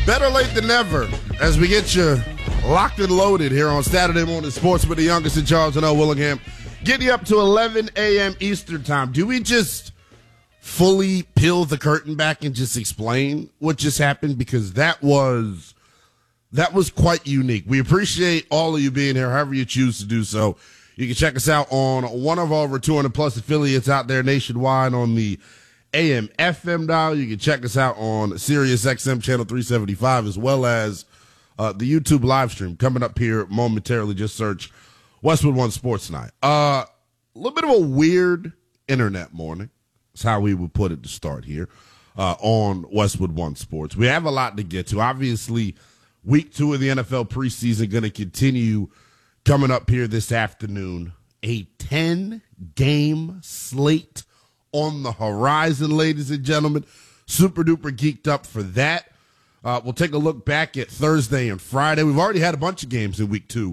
Better late than never as we get you locked and loaded here on Saturday Morning Sports with the youngest in Charles and L. Willingham. Getting you up to 11 a.m. Eastern time. Do we just fully peel the curtain back and just explain what just happened? Because that was quite unique. We appreciate all of you being here, however you choose to do so. You can check us out on one of our over 200 plus affiliates out there nationwide on the AM FM dial. You can check us out on Sirius XM channel 375 as well as the YouTube live stream coming up here momentarily. Just search Westwood One Sports Night. A little bit of a weird internet morning. That's how we would put it to start here on Westwood One Sports. We have a lot to get to. Obviously, week 2 of the NFL preseason going to continue coming up here this afternoon. A 10-game slate on the horizon, ladies and gentlemen. Super duper geeked up for that. We'll take a look back at Thursday and Friday. We've already had a bunch of games in week 2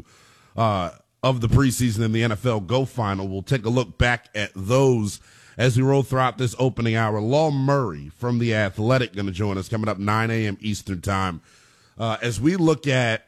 of the preseason in the NFL Go Final. We'll take a look back at those as we roll throughout this opening hour. Law Murray from The Athletic going to join us coming up 9 a.m. Eastern time as we look at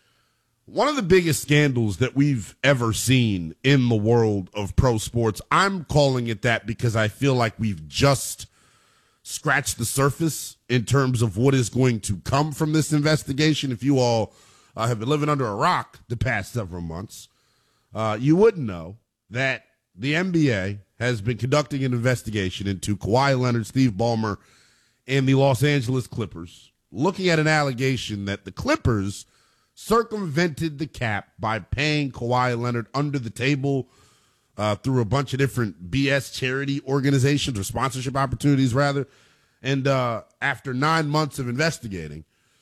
one of the biggest scandals that we've ever seen in the world of pro sports. I'm calling it that because I feel like we've just scratched the surface in terms of what is going to come from this investigation. If you all have been living under a rock the past several months, you wouldn't know that the NBA has been conducting an investigation into Kawhi Leonard, Steve Ballmer, and the Los Angeles Clippers, looking at an allegation that the Clippers circumvented the cap by paying Kawhi Leonard under the table through a bunch of different BS charity organizations or sponsorship opportunities, rather. And after 9 months of investigating,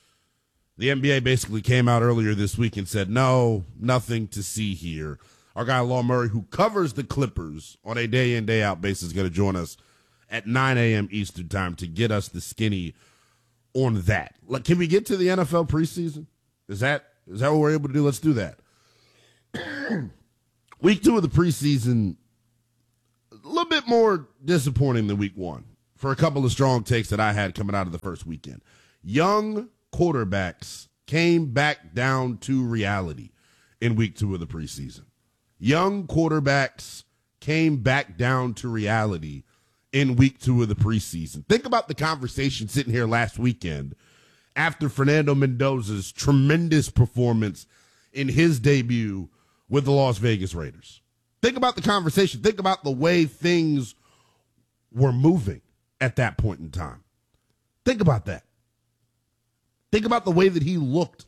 the NBA basically came out earlier this week and said, no, nothing to see here. Our guy Law Murray, who covers the Clippers on a day-in, day-out basis, is going to join us at 9 a.m. Eastern time to get us the skinny on that. Like, can we get to the NFL preseason? Is that what we're able to do? Let's do that. Week 2 of the preseason, a little bit more disappointing than week 1 for a couple of strong takes that I had coming out of the first weekend. Young quarterbacks came back down to reality in week 2 of the preseason. Young quarterbacks came back down to reality in week 2 of the preseason. Think about the conversation sitting here last weekend after Fernando Mendoza's tremendous performance in his debut with the Las Vegas Raiders. Think about the conversation. Think about the way things were moving at that point in time. Think about that. Think about the way that he looked